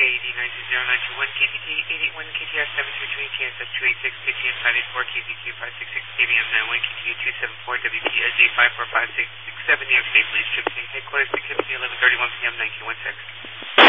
890921 KTT 81 KTR 733 TSS 286 KTM 584 KZQ 566 KBM 91 KTU 274 WPSJ 545667 New York State Police Trip Headquarters to Poughkeepsie 11:31 p.m. 1916.